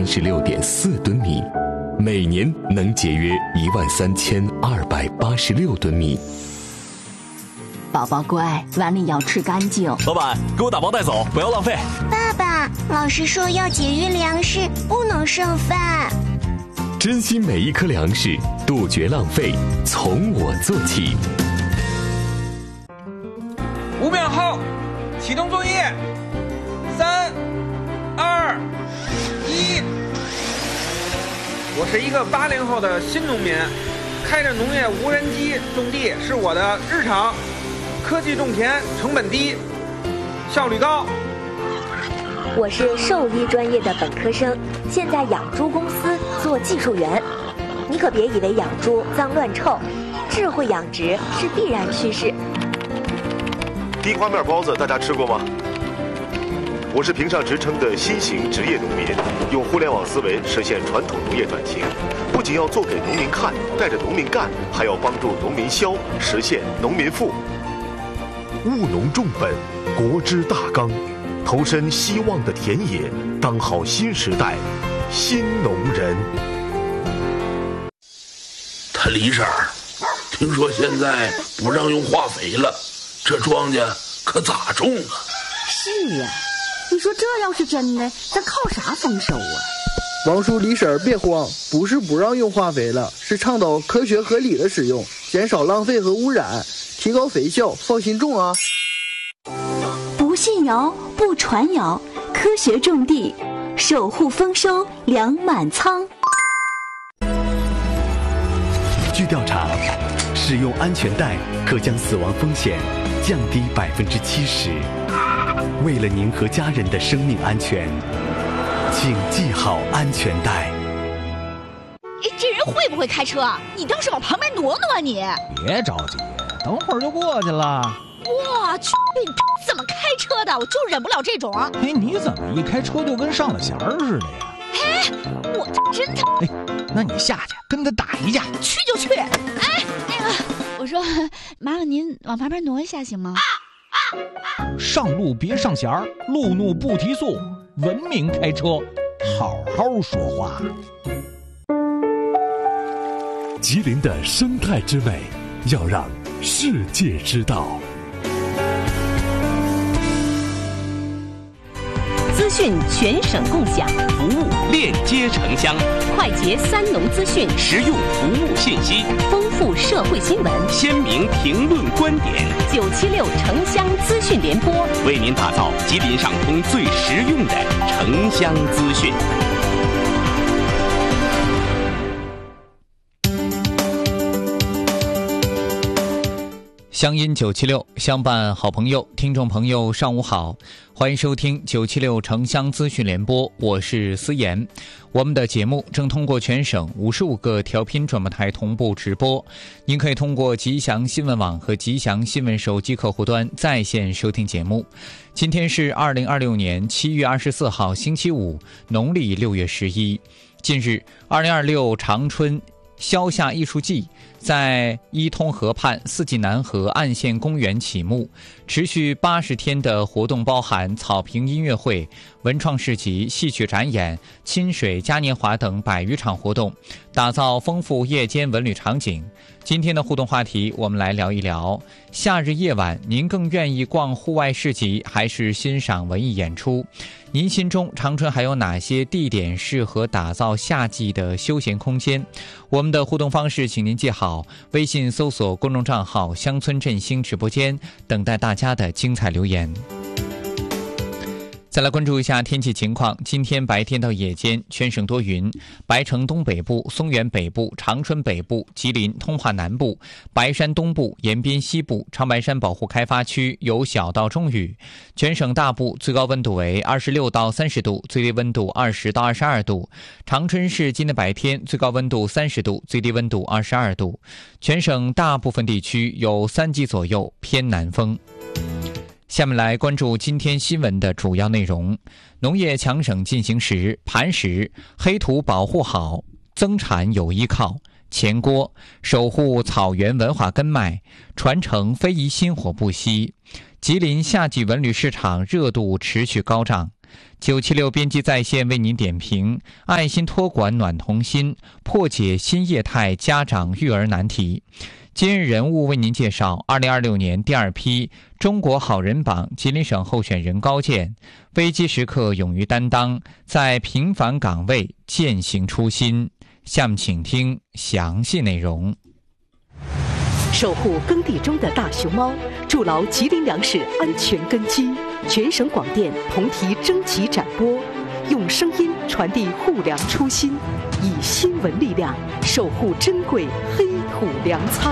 36.4吨米，每年能节约13286吨米。 宝宝乖，碗里要吃干净。 老板，给我打包带走，不要浪费。 爸爸，老师说要节约粮食，不能剩饭。 珍惜每一颗粮食，杜绝浪费，从我做起。 5秒后，启动作业。3、2、1。我是一个80后的新农民，开着农业无人机种地是我的日常。科技种田，成本低，效率高。 我是兽医专业的本科生，现在养猪公司做技术员。你可别以为养猪脏乱臭，智慧养殖是必然趋势。 地瓜面包子大家吃过吗？我是评上职称的新型职业农民，用互联网思维实现传统农业转型，不仅要做给农民看，带着农民干，还要帮助农民消，实现农民富。务农重本，国之大纲，投身希望的田野，当好新时代新农人。 他李婶儿，听说现在不让用化肥了，这庄稼可咋种啊？ 是呀，你说这要是真的，咱靠啥丰收啊？ 王叔李婶儿别慌，不是不让用化肥了，是倡导科学合理的使用，减少浪费和污染，提高肥效，放心种啊！ 不信谣，不传谣，科学种地，守护丰收，粮满仓。 据调查，使用安全带可将死亡风险降低70%。为了您和家人的生命安全，请系好安全带。 这人会不会开车？你倒是往旁边挪挪啊你！ 别着急，等会儿就过去了。 我去，你怎么开车的？我就忍不了这种。 哎，你怎么一开车就跟上了弦儿似的呀？ 哎，我真的。 哎，那你下去跟他打一架。 去就去。哎，那个，我说，麻烦您往旁边挪一下行吗？ 上路别上弦儿，路怒不提速，文明开车，好好说话。 吉林的生态之美，要让世界知道。 资讯全省共享， 服务链接城乡， 快捷三农资讯， 实用服务信息， 丰富社会新闻， 鲜明评论观点。 976城乡资讯联播， 为您打造吉林上通最实用的城乡资讯。 乡音976，相伴好朋友，听众朋友上午好，欢迎收听976城乡资讯联播，我是思妍。我们的节目正通过全省55个调频转播台同步直播，您可以通过吉祥新闻网和吉祥新闻手机客户端在线收听节目。今天是2026年7月24号星期五，农历6月11。近日2026长春消夏艺术季在伊通河畔四季南河岸线公园启幕，持续80天的活动包含草坪音乐会、文创市集、戏曲展演、亲水嘉年华等100余场活动，打造丰富夜间文旅场景。今天的互动话题，我们来聊一聊夏日夜晚，您更愿意逛户外市集还是欣赏文艺演出？您心中长春还有哪些地点适合打造夏季的休闲空间？我们的互动方式请您记好，微信搜索公众账号乡村振兴直播间，等待大家的精彩留言。再来关注一下天气情况，今天白天到夜间全省多云，白城东北部、松原北部、长春北部、吉林、通化南部、白山东部、延边西部、长白山保护开发区有小到中雨。全省大部最高温度为26到30度，最低温度20到22度。长春市今天白天最高温度30度，最低温度22度。全省大部分地区有3级左右偏南风。下面来关注今天新闻的主要内容。农业强省进行时，磐石黑土保护好，增产有依靠。前郭守护草原文化根脉，传承非遗薪火不息。吉林夏季文旅市场热度持续高涨。 976编辑在线为您点评爱心托管暖童心，破解新业态家长育儿难题。今日人物为您介绍2026年第2批中国好人榜吉林省候选人高健，危机时刻勇于担当，在平凡岗位践行初心。下面请听详细内容。 守护耕地中的大熊猫，筑牢吉林粮食安全根基。全省广电同题征集展播，用声音传递护粮初心，以新闻力量守护珍贵黑虎粮仓。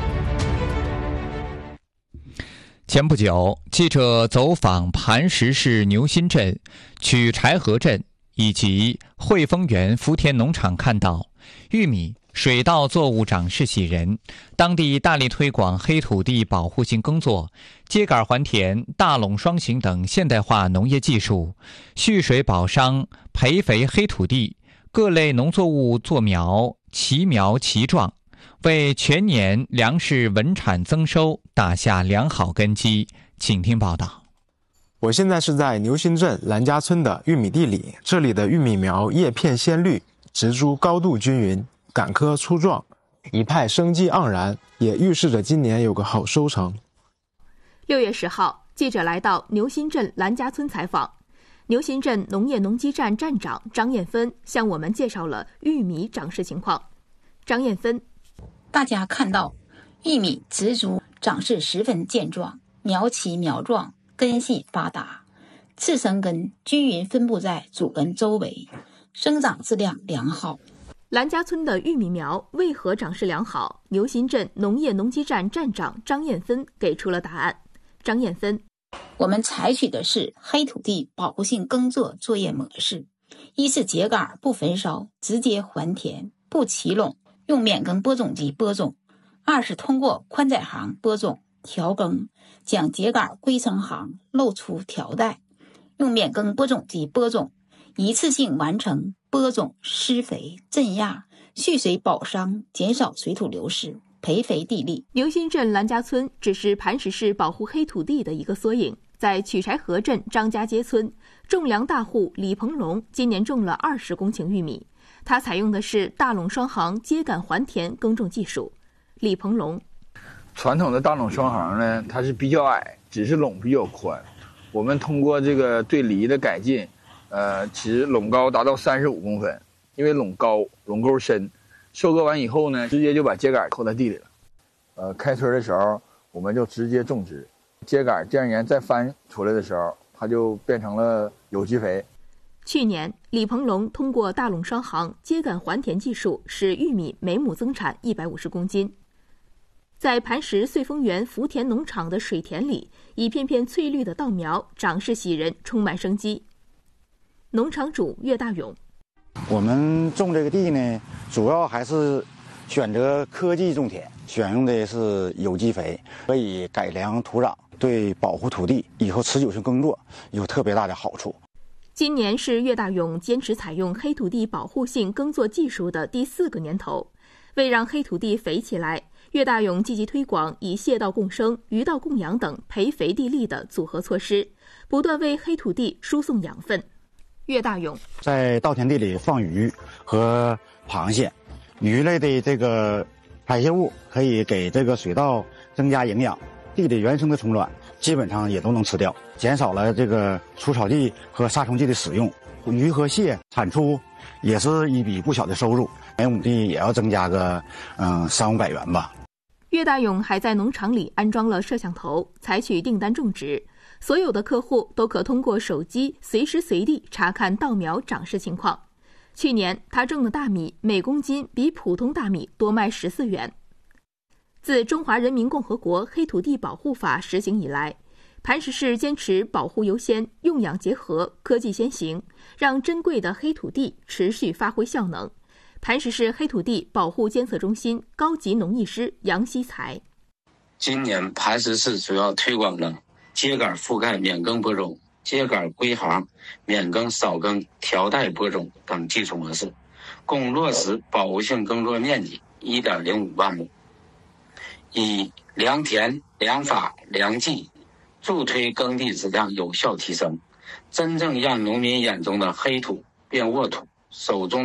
前不久，记者走访磐石市牛心镇、曲柴河镇以及汇丰园福田农场，看到玉米、水稻作物长势喜人，当地大力推广黑土地保护性耕作，秸秆还田、大垄双行等现代化农业技术，蓄水保墒、培肥黑土地，各类农作物作苗齐苗齐壮，为全年粮食稳产增收打下良好根基。请听报道。 我现在是在牛心镇兰家村的玉米地里，这里的玉米苗叶片鲜绿，植株高度均匀，杆棵粗壮，一派生机盎然，也预示着今年有个好收成。 6月10号，记者来到牛心镇兰家村采访，牛心镇农业农机站站长张艳芬向我们介绍了玉米长势情况。张艳芬， 大家看到玉米植株长势十分健壮，苗齐苗壮，根系发达，次生根均匀分布在主根周围，生长质量良好。 兰家村的玉米苗为何长势良好？牛心镇农业农机站站长张艳芬给出了答案。张艳芬， 我们采取的是黑土地保护性耕作作业模式，一是秸秆不焚烧，直接还田，不齐垄，用免耕播种机播种；二是通过宽窄行播种调耕，将秸秆归成行，露出条带，用免耕播种机播种，一次性完成播种、施肥、镇压、蓄水保墒，减少水土流失，培肥地力。 牛心镇兰家村只是磐石市保护黑土地的一个缩影。在曲柴河镇张家街村，种粮大户李鹏龙今年种了20公顷玉米，他采用的是大垄双行秸秆还田耕种技术。李鹏龙， 传统的大垄双行呢，它是比较矮，只是垄比较宽。我们通过这个对犁的改进，其实垄高达到35公分，因为垄高，垄沟深，收割完以后呢，直接就把秸秆扣在地里了。开春的时候，我们就直接种植，秸秆第2年再翻出来的时候，它就变成了有机肥。 去年，李鹏龙通过大垄双行秸秆还田技术，使玉米每亩增产150公斤。在磐石穗丰园福田农场的水田里，一片片翠绿的稻苗长势喜人，充满生机。农场主岳大勇， 我们种这个地呢，主要还是选择科技种田，选用的是有机肥，可以改良土壤，对保护土地以后持久性耕作有特别大的好处。 今年是岳大勇坚持采用黑土地保护性耕作技术的第4个年头。为让黑土地肥起来，岳大勇积极推广以蟹稻共生、鱼稻供养等培肥地力的组合措施，不断为黑土地输送养分。岳大勇在稻田地里放鱼和螃蟹，鱼类的这个排泄物可以给这个水稻增加营养，地里原生的虫卵基本上也都能吃掉，减少了这个除草剂和杀虫剂的使用。鱼和蟹产出也是一笔不小的收入，每亩地也要增加个300-500元吧。 岳大勇还在农场里安装了摄像头，采取订单种植，所有的客户都可通过手机随时随地查看稻苗长势情况。去年他种的大米每公斤比普通大米多卖14元。自中华人民共和国黑土地保护法实行以来，磐石市坚持保护优先、用养结合、科技先行，让珍贵的黑土地持续发挥效能。磐石市黑土地保护监测中心高级农艺师杨希才， 今年磐石市主要推广了秸秆覆盖免耕播种、秸秆归行、免耕少耕、条带播种等技术模式，共落实保护性耕作面积1.05万亩，以良田、良法、良技助推耕地质量有效提升， 真正让农民眼中的黑土变沃土，手中